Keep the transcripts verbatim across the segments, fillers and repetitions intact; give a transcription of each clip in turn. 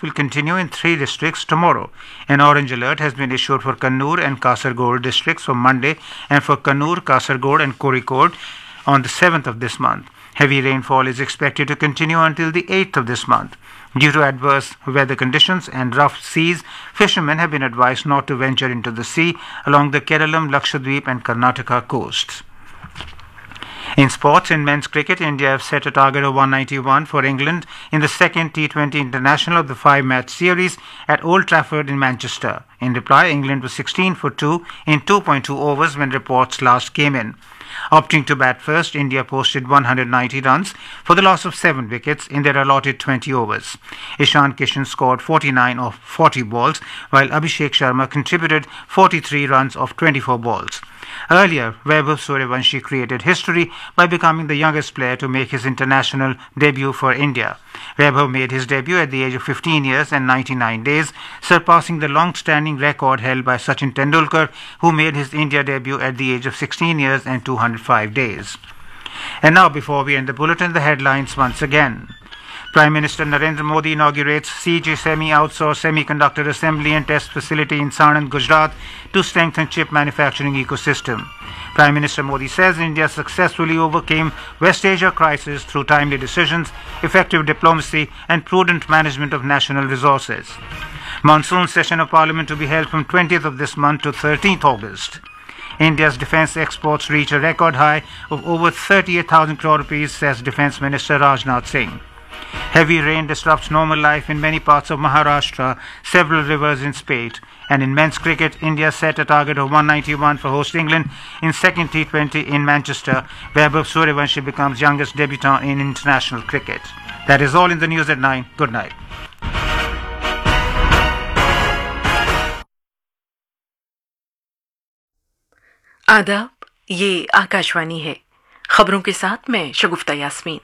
will continue in three districts tomorrow. An orange alert has been issued for Kannur and Kasargod districts for Monday and for Kannur, Kasargod and Kozhikode on the seventh of this month. Heavy rainfall is expected to continue until the eighth of this month. Due to adverse weather conditions and rough seas, fishermen have been advised not to venture into the sea along the Keralam, Lakshadweep and Karnataka coasts. In sports, in men's cricket, India have set a target of one ninety-one for England in the second T twenty international of the five-match series at Old Trafford in Manchester. In reply, England was sixteen for two in two point two overs when reports last came in. Opting to bat first, India posted one hundred ninety runs for the loss of seven wickets in their allotted twenty overs. Ishan Kishan scored forty-nine of forty balls, while Abhishek Sharma contributed forty-three runs of twenty-four balls. Earlier, Vaibhav Suryavanshi created history by becoming the youngest player to make his international debut for India. Vaibhav made his debut at the age of fifteen years and ninety-nine days, surpassing the long-standing record held by Sachin Tendulkar, who made his India debut at the age of sixteen years and two hundred five days. And now, before we end the bulletin, the headlines once again. Prime Minister Narendra Modi inaugurates C G Semi outsourced semiconductor assembly and test facility in Sanand, Gujarat to strengthen chip manufacturing ecosystem. Prime Minister Modi says India successfully overcame West Asia crisis through timely decisions, effective diplomacy and prudent management of national resources. Monsoon session of Parliament to be held from twentieth of this month to thirteenth August. India's defence exports reach a record high of over thirty-eight thousand crore rupees, says Defence Minister Rajnath Singh. Heavy rain disrupts normal life in many parts of Maharashtra, several rivers in spate. And in men's cricket, India set a target of one ninety-one for host England in second T twenty in Manchester. Vaibhav Suryavanshi becomes youngest debutant in international cricket. That is all in the news at nine. Good night. आदाब, ये आकाशवाणी है। खबरों के साथ मैं शगुफ्ता यास्मीन।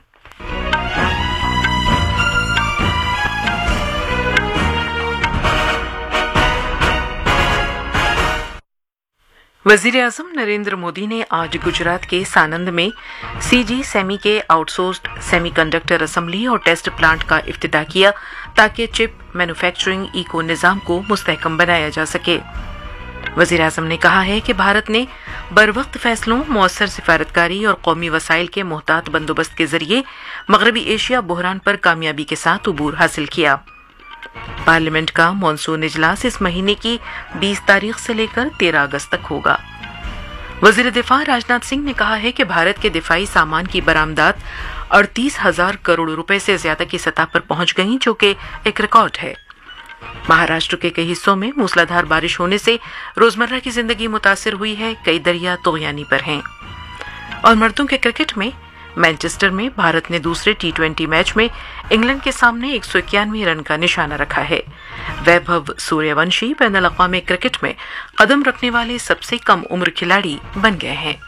वजीर आजम नरेंद्र मोदी ने आज गुजरात के सानंद में सीजी सेमी के आउटसोर्स्ड सेमीकंडक्टर असेंबली और टेस्ट प्लांट का इफ्तिताह किया ताकि चिप मैन्युफैक्चरिंग इको निज़ाम को मुस्तहकम बनाया जा सके। वजीर आजम ने कहा है कि भारत ने बरवक्त फैसलों, मौसर सिफारतकारी और कौमी वसाइल के मोहतात बंदोबस्त के जरिए मगरबी एशिया बहरान पर कामयाबी के साथ उबूर हासिल किया। पार्लियामेंट का मॉनसून इजलास इस महीने की बीस तारीख से लेकर तेरह अगस्त तक होगा। वजीर दिफा राजनाथ सिंह ने कहा है कि भारत के दिफाई सामान की बरामदात अड़तीस हजार करोड़ रुपए से ज्यादा की सतह पर पहुंच गई, जो कि एक रिकॉर्ड है। महाराष्ट्र के कई हिस्सों में मूसलाधार बारिश होने से रोजमर्रा की जिंदगी मुतासिर हुई है, कई दरिया तोगयानी पर हैं। और मर्दों के क्रिकेट में मैनचेस्टर में भारत ने दूसरे टी ट्वेंटी मैच में इंग्लैंड के सामने एक सौ इक्यानवे रन का निशाना रखा है। वैभव सूर्यवंशी बैनुल अक़वामी क्रिकेट में कदम रखने वाले सबसे कम उम्र खिलाड़ी बन गए हैं।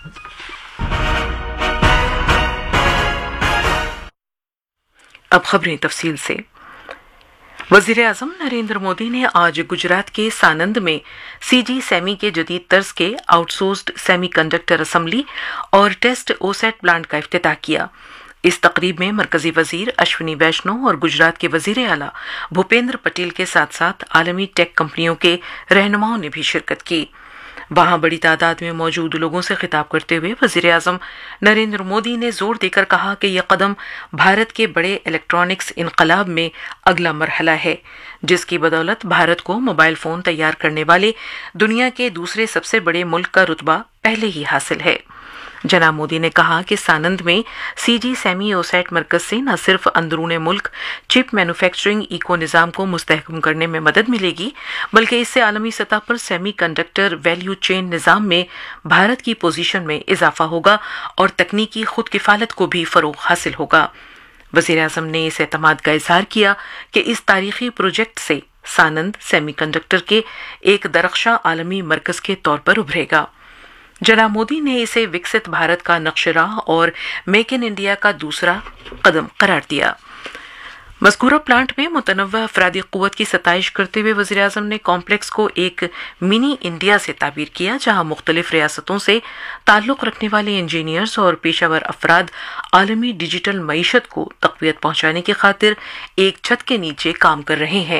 अब खबरें तफसील से। वजीर आजम नरेंद्र मोदी ने आज गुजरात के सानंद में सीजी सेमी के जदीद तर्ज के आउटसोर्स्ड सेमीकंडक्टर असेंबली और टेस्ट ओसेट प्लांट का इफ्तिताह किया। इस तकरीब में मरकजी वजीर अश्विनी वैष्णव और गुजरात के वजीर आला भूपेंद्र पटेल के साथ साथ आलमी टेक कंपनियों के रहनुमाओं ने भी शिरकत की। वहां बड़ी तादाद में मौजूद लोगों से खिताब करते हुए वजीर आजम नरेंद्र मोदी ने जोर देकर कहा कि यह कदम भारत के बड़े इलेक्ट्रॉनिक्स इनकलाब में अगला मरहला है, जिसकी बदौलत भारत को मोबाइल फोन तैयार करने वाले दुनिया के दूसरे सबसे बड़े मुल्क का रुतबा पहले ही हासिल है। जनाब मोदी ने कहा कि सानंद में सीजी सेमी ओसेट मरकज से न सिर्फ अंदरूने मुल्क चिप मैन्युफैक्चरिंग इको निज़ाम को मुस्तहकम करने में मदद मिलेगी, बल्कि इससे आलमी सतह पर सेमी कंडक्टर वैल्यू चेन निज़ाम में भारत की पोजीशन में इजाफा होगा और तकनीकी खुद किफालत को भी फरोग हासिल होगा। वज़ीर आज़म ने इस एतमाद का इजहार किया कि इस तारीखी प्रोजेक्ट से सानंद सेमी कंडक्टर के एक दरख्शां आलमी मरकज के तौर पर उभरेगा। जनाब मोदी ने इसे विकसित भारत का नक्शराह और मेक इन इंडिया का दूसरा कदम करार दिया। मज़कूरा प्लांट में मुतनव्वा अफरादी क़ुव्वत की सताइश करते हुए वज़ीर आज़म ने कॉम्प्लेक्स को एक मिनी इंडिया से ताबीर किया, जहां मुख्तलिफ रियासतों से ताल्लुक़ रखने वाले इंजीनियर्स और पेशावर अफराद आलमी डिजिटल मईशत को तक़वियत पहुंचाने की खातिर एक छत के नीचे काम कर रहे हैं।